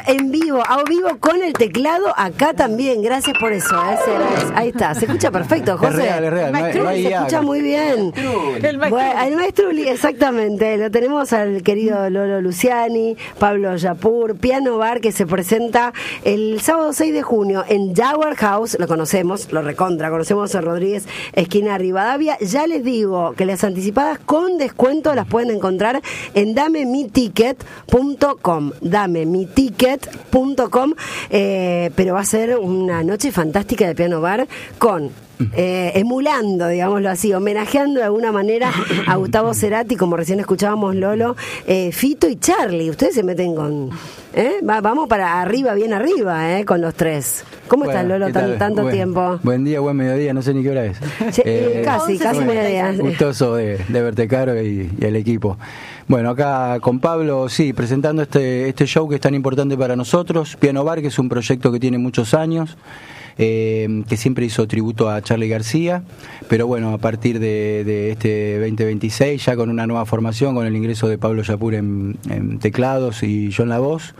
en vivo, a vivo con el teclado, acá también, gracias por eso. Ahí está, se escucha perfecto, José. Es real. Se escucha muy bien. El Maestruli, exactamente. Lo tenemos al querido Lolo Luciani, Pablo Yapur, Piano Bar, que se presenta el sábado 6 de junio en Jaguar House. Lo conocemos, conocemos en Rodríguez, esquina Rivadavia. Ya les digo que las anticipadas con descuento las pueden encontrar en damemiticket.com. damemiticket.com. Pero va a ser una noche fantástica de Piano Bar con emulando, digámoslo así, homenajeando de alguna manera a Gustavo Cerati, como recién escuchábamos, Lolo, Fito y Charlie. Ustedes se meten con vamos para arriba, bien arriba, con los tres. ¿Cómo estás, Lolo, tanto tiempo? Buen día, buen mediodía, no sé ni qué hora es. Casi mediodía. Gustoso de verte, Caro, y el equipo. Bueno, acá con Pablo, sí, presentando este show que es tan importante para nosotros, Piano Bar, que es un proyecto que tiene muchos años, que siempre hizo tributo a Charly García, pero bueno, a partir de este 2026, ya con una nueva formación, con el ingreso de Pablo Yapur en teclados y yo en la voz,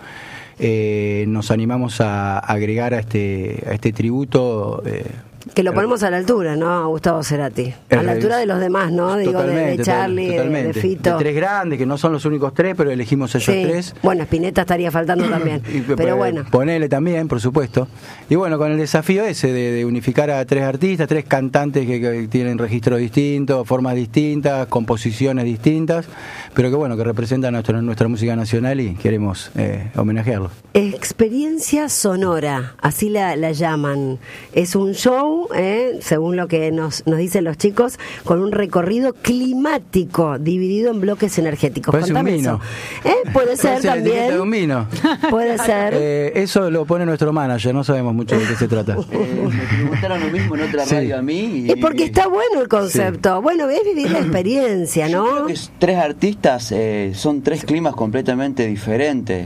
nos animamos a agregar a este tributo. Que lo ponemos a la altura, ¿no? A Gustavo Cerati. A la altura de los demás, ¿no? Digo, de Charly, de Fito. De tres grandes, que no son los únicos tres, pero elegimos ellos tres. Bueno, Spinetta estaría faltando también. Pero bueno. Ponele también, por supuesto. Y bueno, con el desafío ese de unificar a tres artistas, tres cantantes que tienen registros distintos, formas distintas, composiciones distintas, pero que bueno, que representan nuestra música nacional y queremos homenajearlos. Experiencia sonora, así la llaman. Es un show, según lo que nos dicen los chicos, con un recorrido climático dividido en bloques energéticos. Parece un vino. Puede ser también. De un vino. Puede ser. Eso lo pone nuestro manager, no sabemos mucho de qué se trata. Me preguntaron lo mismo en otra radio a mí. Es porque está bueno el concepto. Sí. Bueno, es vivir la experiencia, ¿no? Yo creo que tres artistas son tres climas completamente diferentes.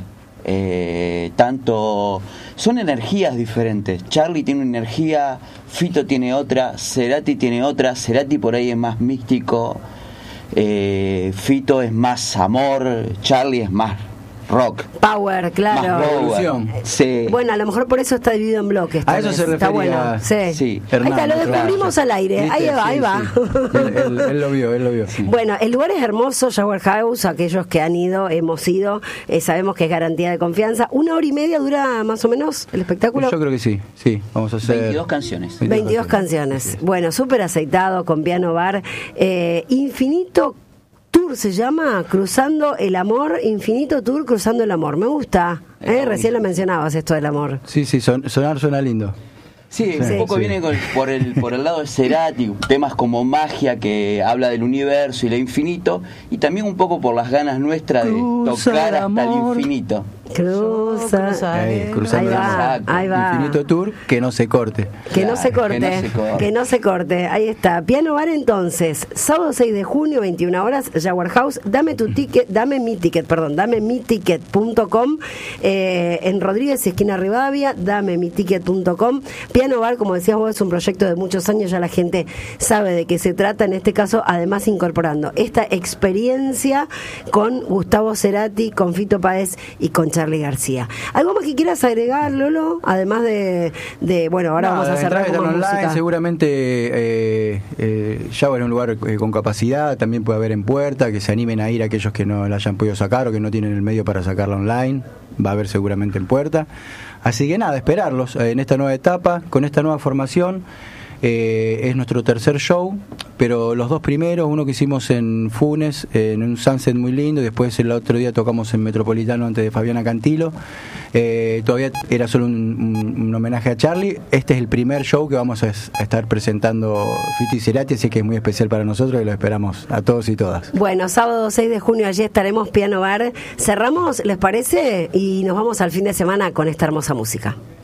Son energías diferentes. Charly tiene una energía, Fito tiene otra, Cerati tiene otra. Cerati por ahí es más místico, Fito es más amor, Charly es más rock, power, claro, más power. Sí. Bueno, a lo mejor por eso está dividido en bloques. A eso se refería. Está bueno. Sí. Hernando, ahí está, lo descubrimos al aire. Ahí va. Él lo vio. Sí. Bueno, el lugar es hermoso, Jaguar House. Aquellos que han ido, hemos ido, sabemos que es garantía de confianza. 1 hora y media dura más o menos el espectáculo. Yo creo que sí. Vamos a hacer 22 canciones. 22 canciones. Bueno, súper aceitado con Piano Bar. Infinito Tour se llama, Cruzando el Amor, Infinito Tour Cruzando el Amor. Me gusta, recién lo mencionabas esto del amor. Sí, suena lindo. Sí, un poco viene por el lado de Cerati, temas como Magia, que habla del universo y lo infinito, y también un poco por las ganas nuestras de tocar hasta el infinito. Cruzando ahí va. Infinito Tour, que no se corte. Que no se corte. Ahí está. Piano Bar entonces, sábado 6 de junio, 21 horas, Jaguar House. Dame mi ticket.com, en Rodríguez, esquina Rivadavia, damemiticket.com. Piano Bar, como decías vos, es un proyecto de muchos años, ya la gente sabe de qué se trata, en este caso, además incorporando esta experiencia con Gustavo Cerati, con Fito Páez y con Charly García. ¿Algo más que quieras agregar, Lolo? Además de bueno, ahora vamos a cerrar con online, música. Seguramente ya va a un lugar con capacidad, también puede haber en puerta, que se animen a ir aquellos que no la hayan podido sacar o que no tienen el medio para sacarla online. Va a haber seguramente en puerta. Así que nada, esperarlos en esta nueva etapa, con esta nueva formación. Es nuestro tercer show, pero los dos primeros, uno que hicimos en Funes, en un sunset muy lindo, y después el otro día tocamos en Metropolitano antes de Fabiana Cantilo. Todavía era solo un homenaje a Charly. Este es el primer show que vamos a estar presentando Fito y Cerati, así que es muy especial para nosotros y lo esperamos a todos y todas. Bueno, sábado 6 de junio allí estaremos, Piano Bar. Cerramos, ¿les parece? Y nos vamos al fin de semana con esta hermosa música.